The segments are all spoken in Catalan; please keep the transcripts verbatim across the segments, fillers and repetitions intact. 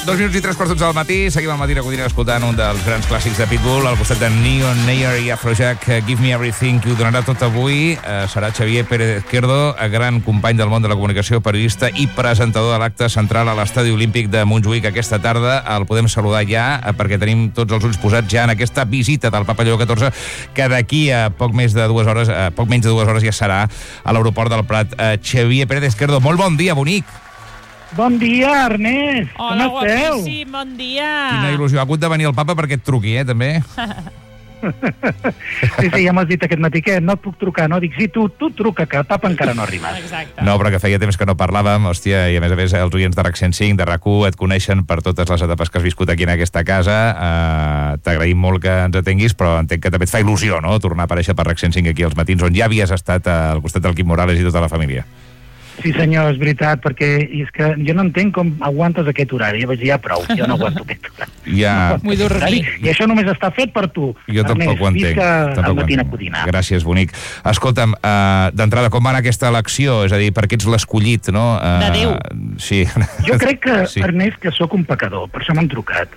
Dos minuts i tres quarts del matí, seguim al Matina Codina escoltant un dels grans clàssics de Pitbull, al costat de Neon Nair i Afrojack, Give Me Everything, qui ho donarà tot avui eh, serà Xavier Pérez Izquierdo, gran company del món de la comunicació, periodista i presentador de l'acte central a l'Estadi Olímpic de Montjuïc aquesta tarda. El podem saludar ja, eh, perquè tenim tots els ulls posats ja en aquesta visita del Papa Lleó catorze, que d'aquí a poc més de dues hores, eh, poc menys de dues hores ja serà a l'aeroport del Prat. Eh, Xavier Pérez Izquierdo, molt bon dia, bonic. Bon dia, Ernest. Hola, com esteu? guapíssim, bon dia. Quina il·lusió. Ha hagut de venir el papa perquè et truqui, eh, també? Sí, sí, ja m'has dit aquest matí que no et puc trucar, no? Dic, sí, tu, tu truca, que el papa encara no ha arribat. Exacte. No, però que feia temps que no parlàvem, hòstia, i a més a més els oients de RAC cent cinc, de RAC u, et coneixen per totes les etapes que has viscut aquí en aquesta casa. Uh, T'agraïm molt que ens atenguis, però entenc que també et fa il·lusió, no?, tornar a aparèixer per RAC cent cinc aquí als matins, on ja havies estat al costat del Quim Morales i tota la família. Sí, senyor, és veritat, perquè és que jo no entenc com aguantes aquest horari. Jo vaig dir, ja prou, jo no aguanto aquest horari. Ja... No Vull dormir. I això només està fet per tu. Jo tampoc ho entenc. Visca al Matina Codina. Gràcies, bonic. Escolta'm, uh, d'entrada, com va anar aquesta elecció? És a dir, per què ets l'escollit, no? Uh, De Déu. Sí. Jo crec que, sí. Ernest, que sóc un pecador, per això m'han trucat.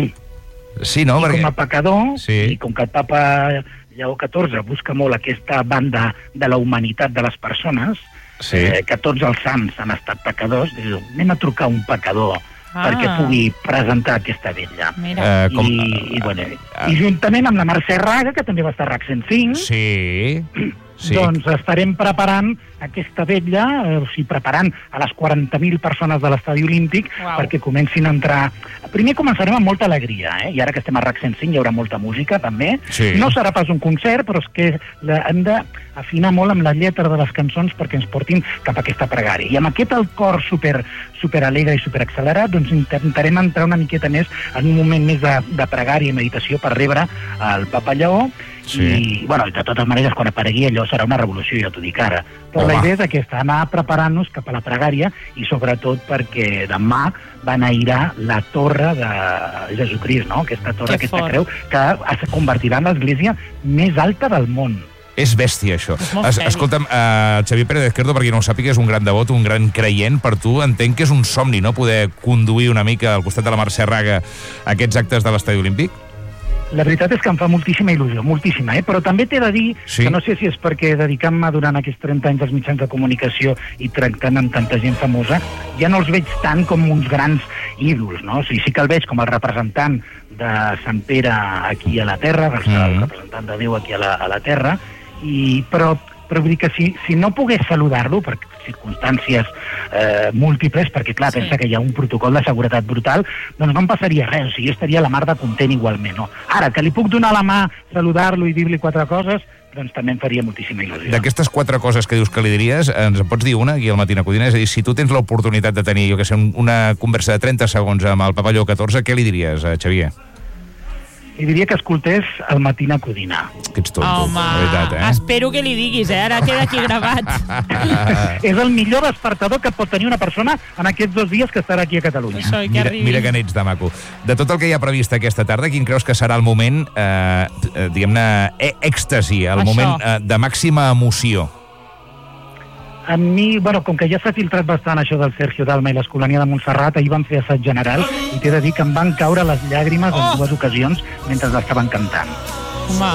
Sí, no? I Perquè... com a pecador, sí. I com que el papa Lleó catorze busca molt aquesta banda de la humanitat de les persones, sí. eh, que tots els sants han estat pecadors, diu, anem a trucar un pecador Ah. perquè pugui presentar aquesta vetlla. Mira. Uh, com... I, i, bueno, I juntament amb la Mercè Raga, que també va estar a RAC cent cinc, Sí, sí. doncs estarem preparant aquesta vetlla, eh, o sigui, preparant a les quaranta mil persones de l'Estadi Olímpic. Uau. Perquè comencin a entrar... Primer començarem amb molta alegria, eh? I ara que estem a RAC cent cinc hi haurà molta música, també. Sí. No serà pas un concert, però és que la, hem d'afinar molt amb la lletra de les cançons perquè ens portin cap a aquesta pregària. I amb aquest el cor super, super alegre i super accelerat, doncs intentarem entrar una miqueta més en un moment més de, de pregària i meditació per rebre el Papa Lleó. Sí. I, bueno, de totes maneres, quan aparegui allò serà una revolució, ja t'ho dic ara. Però Home. la idea és aquesta, anar preparant-nos cap a la pregària i sobretot perquè demà van airar la torre de Jesucrist, no? Aquesta torre, Que aquesta fort. creu, que es convertirà en l'església més alta del món. És bèstia, això. És molt Es, heavy. escolta'm, uh, Xavier Pérez Izquierdo, per qui no ho sàpiga, és un gran devot, un gran creient. Per tu, entenc que és un somni, no?, poder conduir una mica al costat de la Mercè Raga aquests actes de l'Estadi Olímpic? La veritat és que em fa moltíssima il·lusió, moltíssima, eh? Però també t'he de dir Sí. que no sé si és perquè dedicant-me durant aquests trenta anys als mitjans de comunicació i tractant amb tanta gent famosa, ja no els veig tant com uns grans ídols, no? O sigui, sí que el veig com el representant de Sant Pere aquí a la Terra, el Mm. representant de Déu aquí a la, a la Terra, i, però, però vull dir que si, si no pogués saludar-lo per circumstàncies eh, múltiples, perquè clar, Sí. pensa que hi ha un protocol de seguretat brutal, doncs no em passaria res, o sigui, jo estaria a la mar de content igualment, no? Ara, que li puc donar la mà, saludar-lo i dir-li quatre coses, doncs també em faria moltíssima il·lusió. D'aquestes quatre coses que dius que li diries, ens en pots dir una aquí al Matina Codina? És a dir, si tu tens l'oportunitat de tenir, jo que sé, una conversa de trenta segons amb el Papa Lleó catorze, què li diries, eh, Xavier? I diria que escoltés el Matina Codina. Que ets tonto, Home, la veritat, eh? espero que li diguis, eh? Ara queda aquí gravat. És el millor despertador que pot tenir una persona en aquests dos dies que estarà aquí a Catalunya. Això, i que Mira, arribi. mira que n'ets de maco. De tot el que hi ha previst aquesta tarda, quin creus que serà el moment, eh, eh, diguem-ne, eh, èxtasi, el Això. moment eh, de màxima emoció? A mi, bueno, com que ja s'ha filtrat bastant això del Sergio Dalma i l'Escolania de Montserrat, ahir van fer assaig general i t'he de dir que em van caure les llàgrimes en Oh! dues ocasions mentre l'estaven cantant. Home,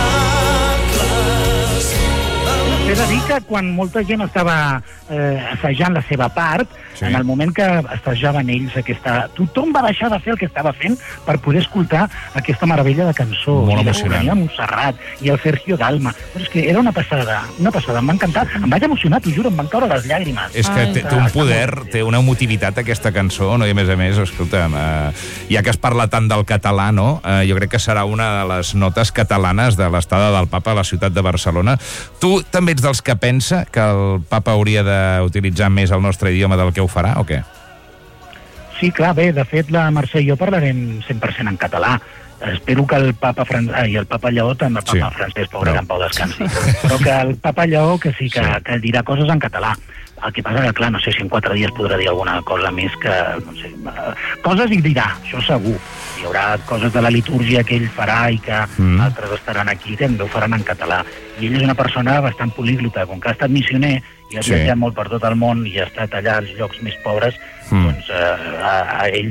T'he de dir que quan molta gent estava eh, assajant la seva part, Sí. en el moment que assajaven ells aquesta... Tothom va deixar de fer el que estava fent per poder escoltar aquesta meravella de cançó. Molt I emocionant. l'Escolania de Montserrat i el Sergio Dalma. Però és que era una passada, una passada. Em va encantar, em vaig emocionar, t'ho juro, em van caure les llàgrimes. És que Ai. té, té un poder, té una emotivitat aquesta cançó, no? I a més a més, escolta'm, eh, ja que es parla tant del català, no? Eh, jo crec que serà una de les notes catalanes de l'estada del Papa a la ciutat de Barcelona. Tu també ets dels que pensa que el Papa hauria d'utilitzar més el nostre idioma del que ho farà, o què? Sí, clar, bé, de fet, la Mercè i jo parlarem cent per cent en català. Espero que el papa Fran... Ai, el papa Lleó també, el papa Sí. francès, pobre, No. que en pau descansi. Però que el papa Lleó, que sí, que, Sí. que dirà coses en català. El que passa que, clar, no sé si en quatre dies podrà dir alguna cosa més que... No sé, eh, coses hi dirà, això segur. Hi haurà coses de la litúrgia que ell farà i que Mm. altres estaran aquí, també ho faran en català. I ell és una persona bastant políglota, com que ha estat missioner i ha Sí. viatjat molt per tot el món i ha estat allà als llocs més pobres, Mm. doncs eh, a, a ells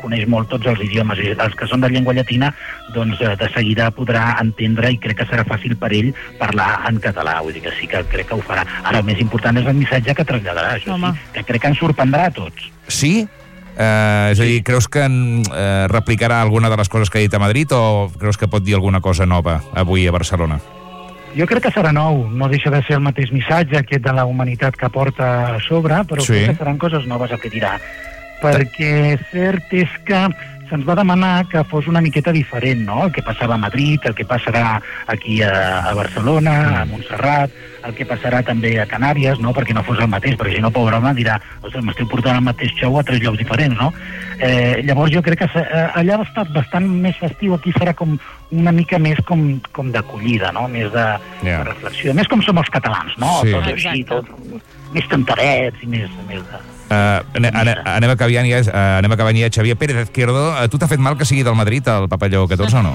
coneix molt tots els idiomes, i els que són de llengua llatina, doncs de seguida podrà entendre i crec que serà fàcil per ell parlar en català, vull dir que sí que crec que ho farà. Ara, el més important és el missatge que traslladarà, això Home. sí, que crec que ens sorprendrà a tots. Sí? Uh, és a dir, creus que en, uh, replicarà alguna de les coses que ha dit a Madrid o creus que pot dir alguna cosa nova avui a Barcelona? Jo crec que serà nou, no deixa de ser el mateix missatge aquest de la humanitat que porta a sobre, però Sí. crec que seran coses noves el que dirà, perquè cert és que se'ns va demanar que fos una miqueta diferent, no? El que passava a Madrid, el que passarà aquí a, a Barcelona, a Montserrat, el que passarà també a Canàries, no? Perquè no fos el mateix, perquè si no, pobre home dirà, ostres, m'esteu portant el mateix show a tres llocs diferents, no? Eh, llavors jo crec que se, eh, allà ha estat bastant més festiu, aquí serà com una mica més com, com d'acollida, no? Més de, Yeah. de reflexió, més com som els catalans, no? Sí. Tot així, tot, més tontarets i més... més de... Uh, ane, ane, anem acabant ja, uh, anem acabant ja, Xavier Pérez Izquierdo. Uh, tu t'ha fet mal que sigui del Madrid, el Papalló catorze, o no?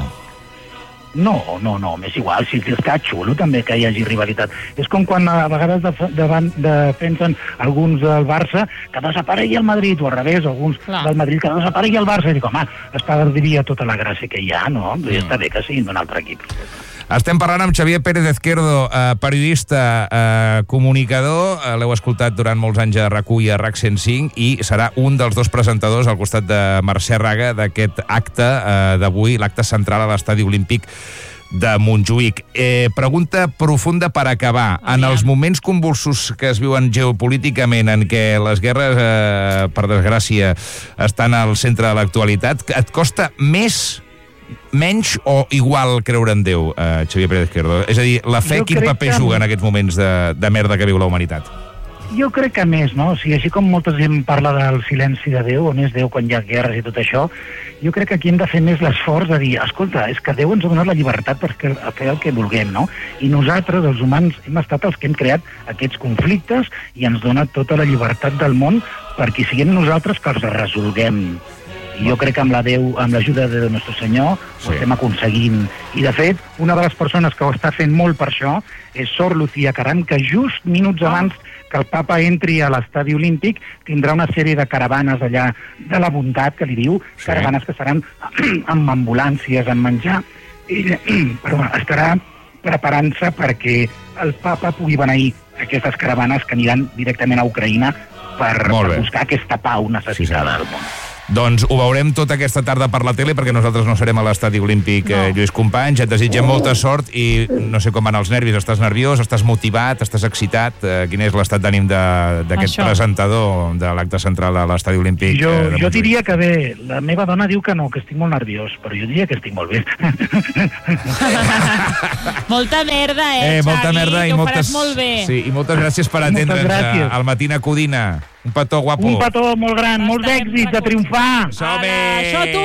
No, no, no, m'és igual, si està xulo també que hi hagi rivalitat. És com quan a vegades def davant defensen alguns del Barça que desaparegui el Madrid, o al revés, alguns Clar. del Madrid que desaparegui el Barça, i dic, home, es perdria tota la gràcia que hi ha, no? Mm. I està bé que siguin d'un altre equip. Estem parlant amb Xavier Pérez Izquierdo, eh, periodista, eh, comunicador, eh, l'heu escoltat durant molts anys a RAC u i a RAC cent cinc, i serà un dels dos presentadors al costat de Mercè Raga d'aquest acte eh, d'avui, l'acte central a l'Estadi Olímpic de Montjuïc. Eh, pregunta profunda per acabar. En els moments convulsos que es viuen geopolíticament, en què les guerres, eh, per desgràcia, estan al centre de l'actualitat, et costa més, menys o igual creure en Déu, eh, Xavier Pérez Izquierdo? És a dir, la fe, Jo quin crec paper que- juga en aquests moments de, de merda que viu la humanitat? Jo crec que més, no? O sigui, així com molta gent parla del silenci de Déu, on és Déu quan hi ha guerres i tot això, jo crec que aquí hem de fer més l'esforç de dir, escolta, és que Déu ens ha donat la llibertat per fer el que vulguem, no? I nosaltres, els humans, hem estat els que hem creat aquests conflictes i ens dona tota la llibertat del món perquè siguem nosaltres que els resolguem. I jo crec que amb la Déu, amb l'ajuda de Déu Nostre Senyor, Sí. ho estem aconseguint. I, de fet, una de les persones que ho està fent molt per això és Sor Lucía Caram, que just minuts abans que el papa entri a l'Estadi Olímpic tindrà una sèrie de caravanes allà de la bondat, que li diu, Sí. caravanes que seran amb ambulàncies, amb menjar. Ella perdó, estarà preparant-se perquè el papa pugui beneir aquestes caravanes que aniran directament a Ucraïna per, Molt bé. per buscar aquesta pau necessitada Sí, al món. Doncs ho veurem tota aquesta tarda per la tele, perquè nosaltres no serem a l'Estadi Olímpic, eh, No. Lluís Companys. Et desitgem molta sort i no sé com van els nervis. Estàs nerviós, estàs motivat, estàs excitat? Eh, quin és l'estat d'ànim de- d'aquest Això. presentador de l'acte central a l'Estadi Olímpic? Jo, eh, de jo Montjuïc? diria que bé, la meva dona diu que no, que estic molt nerviós, però jo diria que estic molt bé. Molta merda, eh, Eh, molta Xavi, merda que i ho moltes... faràs molt bé. Sí, i moltes gràcies per Moltes atendre'ns gràcies. al Matina Codina. Un petó guapo. Un petó molt gran, molts Estarem èxits de triomfar! Som-hi! Ara, això tu!